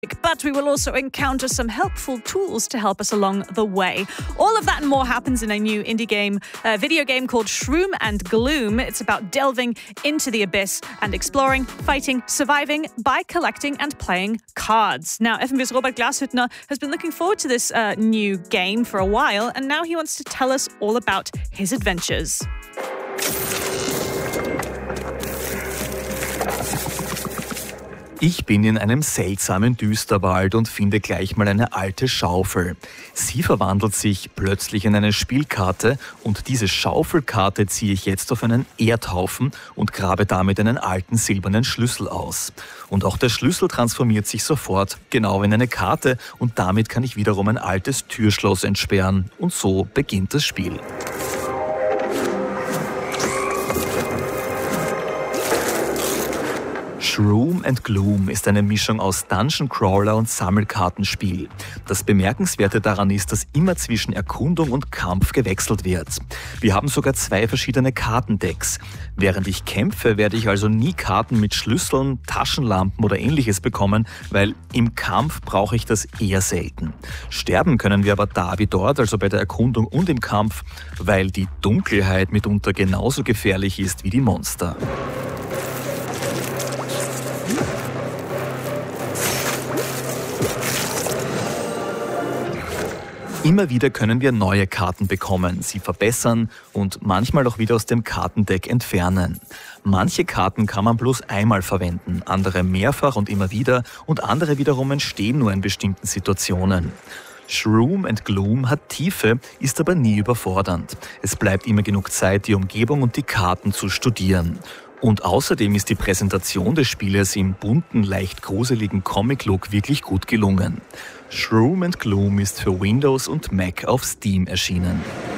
But we will also encounter some helpful tools to help us along the way. All of that and more happens in a new indie game, video game called Shroom and Gloom. It's about delving into the abyss and exploring, fighting, surviving by collecting and playing cards. Now, FMV's Robert Glashüttner has been looking forward to this new game for a while, and now he wants to tell us all about his adventures. Ich bin in einem seltsamen Düsterwald und finde gleich mal eine alte Schaufel. Sie verwandelt sich plötzlich in eine Spielkarte und diese Schaufelkarte ziehe ich jetzt auf einen Erdhaufen und grabe damit einen alten silbernen Schlüssel aus. Und auch der Schlüssel transformiert sich sofort genau in eine Karte und damit kann ich wiederum ein altes Türschloss entsperren. Und so beginnt das Spiel. Shroom and Gloom ist eine Mischung aus Dungeon Crawler und Sammelkartenspiel. Das Bemerkenswerte daran ist, dass immer zwischen Erkundung und Kampf gewechselt wird. Wir haben sogar 2 verschiedene Kartendecks. Während ich kämpfe, werde ich also nie Karten mit Schlüsseln, Taschenlampen oder ähnliches bekommen, weil im Kampf brauche ich das eher selten. Sterben können wir aber da wie dort, also bei der Erkundung und im Kampf, weil die Dunkelheit mitunter genauso gefährlich ist wie die Monster. Immer wieder können wir neue Karten bekommen, sie verbessern und manchmal auch wieder aus dem Kartendeck entfernen. Manche Karten kann man bloß einmal verwenden, andere mehrfach und immer wieder und andere wiederum entstehen nur in bestimmten Situationen. Shroom and Gloom hat Tiefe, ist aber nie überfordernd. Es bleibt immer genug Zeit, die Umgebung und die Karten zu studieren. Und außerdem ist die Präsentation des Spieles im bunten, leicht gruseligen Comic-Look wirklich gut gelungen. Shroom and Gloom ist für Windows und Mac auf Steam erschienen.